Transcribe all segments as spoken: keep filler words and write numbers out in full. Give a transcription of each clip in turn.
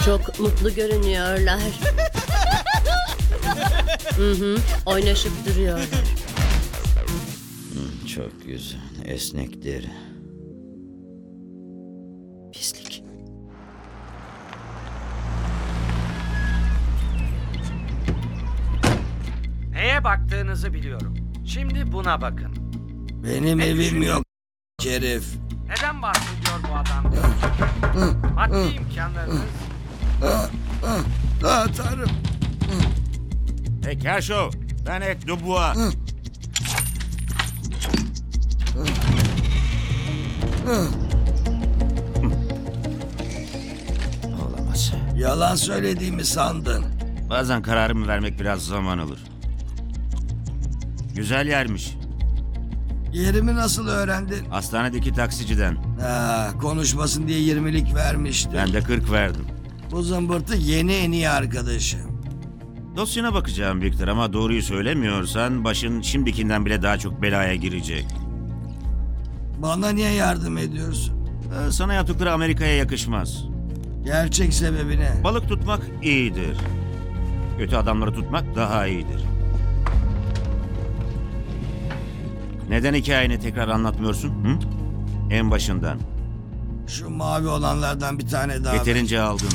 Çok mutlu görünüyorlar. Hı hı, oynaşıp duruyorlar. Hmm, çok güzel. Esnek deri. Pislik. Neye baktığınızı biliyorum. Şimdi buna bakın. Benim Ne evim düşünüyorsun? yok şerif. Neden bahsediyor bu adam? Maddi imkanlarınız Ah tanrım. Hey Kershaw, ben Ed Dubois. Olamaz. Yalan söylediğimi sandın. Bazen kararımı vermek biraz zaman alır. Güzel yermiş. Yerimi nasıl öğrendin? Hastanedeki taksiciden. Ha, konuşmasın diye yirmilik vermiştim. Ben de kırk verdim. Bu zımbırtı yeni en iyi arkadaşım. Dosyana bakacağım Victor ama doğruyu söylemiyorsan başın şimdikinden bile daha çok belaya girecek. Bana niye yardım ediyorsun? Ee, Sana yaptıkları Amerika'ya yakışmaz. Gerçek sebebi ne? Balık tutmak iyidir. Kötü adamları tutmak daha iyidir. Neden hikayeni tekrar anlatmıyorsun? Hı? En başından. Şu mavi olanlardan bir tane daha ver. Yeterince aldın.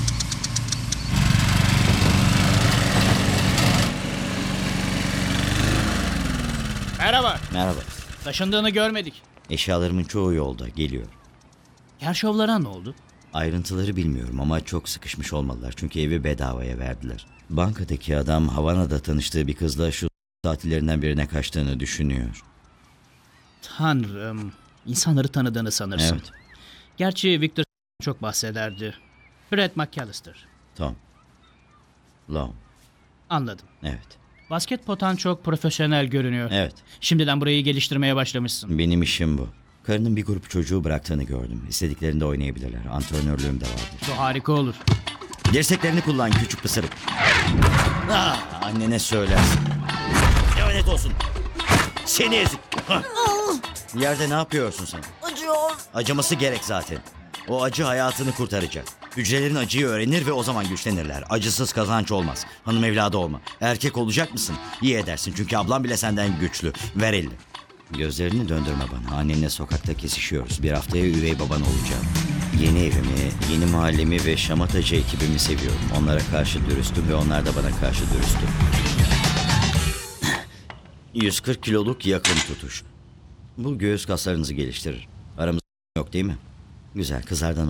Merhaba. Merhaba. Taşındığını görmedik. Eşyalarımın çoğu yolda. Geliyor. Kerşovlara ne oldu? Ayrıntıları bilmiyorum ama çok sıkışmış olmalılar. Çünkü evi bedavaya verdiler. Bankadaki adam Havana'da tanıştığı bir kızla şu tatillerinden birine kaçtığını düşünüyor. Tanrım. İnsanları tanıdığını sanırsın. Evet. Gerçi Victor çok bahsederdi. Brett McAllister. Tom. Long. Anladım. Evet. Basket potan çok profesyonel görünüyor. Evet. Şimdiden burayı geliştirmeye başlamışsın. Benim işim bu. Karının bir grup çocuğu bıraktığını gördüm. İstediklerinde oynayabilirler. Antrenörlüğüm de vardır. Bu harika olur. Dirseklerini kullan küçük pısırık. Ah, annene söylersin. Lanet olsun. Seni ezik. Hah. Yerde ne yapıyorsun sen? Acıyor. Acıması gerek zaten. O acı hayatını kurtaracak. Hücrelerin acıyı öğrenir ve o zaman güçlenirler. Acısız kazanç olmaz. Hanım evladı olma. Erkek olacak mısın? İyi edersin çünkü ablam bile senden güçlü. Ver elini. Gözlerini döndürme bana. Annenle sokakta kesişiyoruz. Bir haftaya üvey baban olacağım. Yeni evimi, yeni mahallemi ve şamatacı ekibimi seviyorum. Onlara karşı dürüstüm ve onlar da bana karşı dürüstü. yüz kırk kiloluk yakın tutuş. Bu göğüs kaslarınızı geliştirir. Aramızda yok değil mi? Güzel, kızlardan